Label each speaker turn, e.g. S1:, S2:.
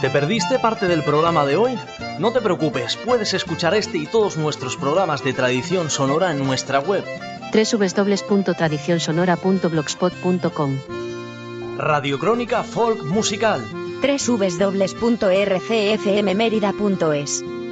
S1: ¿Te perdiste parte del programa de hoy? No te preocupes, puedes escuchar este y todos nuestros programas de tradición sonora en nuestra web
S2: www.tradicionsonora.blogspot.com.
S1: Radio Crónica Folk Musical
S3: www.rcfmmérida.es